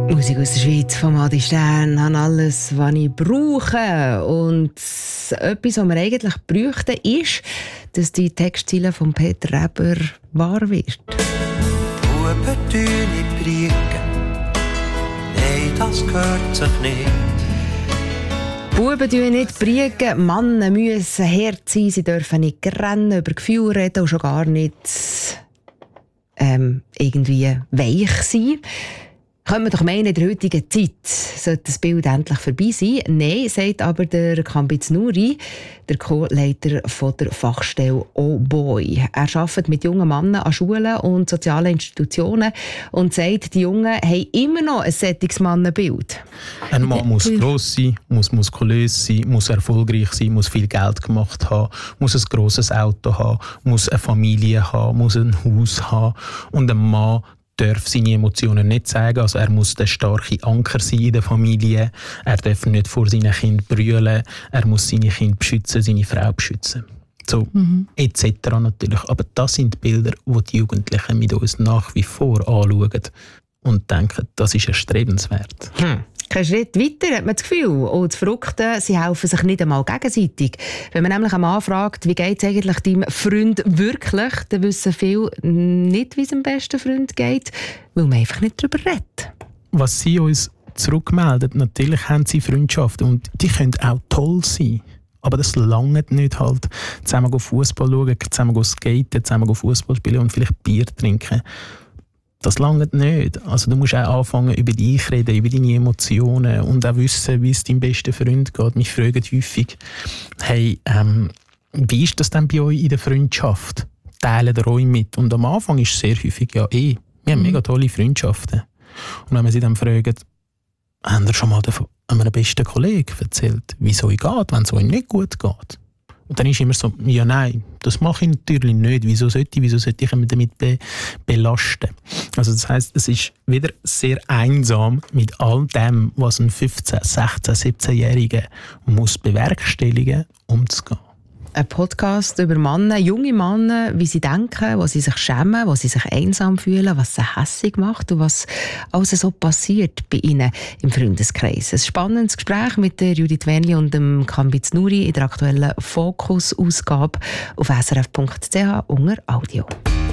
Musik aus der Schweiz von Adi Stern, habe alles, was ich brauche. Und etwas, was wir eigentlich bräuchten, ist, dass die Textziele von Peter Reber wahr wird. Buben tun nicht briegen, nein, das gehört sich nicht. Buben tun nicht briegen, Männer müssen hart sein, sie dürfen nicht rennen, über Gefühle reden und schon gar nicht irgendwie weich sein. Können wir doch meinen, in der heutigen Zeit sollte das Bild endlich vorbei sein. Nein, sagt aber der Kambitz Nuri, der Co-Leiter der Fachstelle «Oh Boy». Er arbeitet mit jungen Männern an Schulen und sozialen Institutionen und sagt, die Jungen haben immer noch ein solches Mannenbild. Ein Mann muss gross sein, muss muskulös sein, muss erfolgreich sein, muss viel Geld gemacht haben, muss ein grosses Auto haben, muss eine Familie haben, muss ein Haus haben. Und ein Mann darf seine Emotionen nicht zeigen, also er muss der starke Anker sein in der Familie, er darf nicht vor seinen Kindern brüllen, er muss seine Kinder beschützen, seine Frau beschützen. So, etc. natürlich. Aber das sind Bilder, die die Jugendlichen mit uns nach wie vor anschauen und denken, das ist erstrebenswert. Kein Schritt weiter, hat man das Gefühl. Und das Verrückte, sie helfen sich nicht einmal gegenseitig. Wenn man nämlich einen Mann fragt, wie geht es eigentlich deinem Freund wirklich, dann wissen viele nicht, wie es dem besten Freund geht, weil man einfach nicht darüber redet. Was sie uns zurückmelden, natürlich haben sie Freundschaften und die können auch toll sein. Aber das langt nicht halt. Zusammen Fußball schauen, zusammen skaten, zusammen Fußball spielen und vielleicht Bier trinken. Das langt nicht. Also du musst auch anfangen, über dich reden, über deine Emotionen und auch wissen, wie es deinem besten Freund geht. Mich fragen häufig, hey, wie ist das denn bei euch in der Freundschaft? Teilen ihr euch mit? Und am Anfang ist es sehr häufig, ja, wir haben mega tolle Freundschaften. Und wenn man sie dann fragt, haben ihr schon mal einem besten Kollegen erzählt, wie es euch geht, wenn es euch nicht gut geht? Und dann ist immer so, ja nein, das mache ich natürlich nicht. Wieso sollte ich mich damit belasten? Also das heisst, es ist wieder sehr einsam mit all dem, was ein 15-, 16-, 17-Jähriger muss bewerkstelligen, umzugehen. Ein Podcast über Männer, junge Männer, wie sie denken, wo sie sich schämen, wo sie sich einsam fühlen, was sie hässig macht und was alles so passiert bei ihnen im Freundeskreis. Ein spannendes Gespräch mit der Judith Wernli und dem Kambitz Nuri in der aktuellen Fokus-Ausgabe auf srf.ch unter Audio.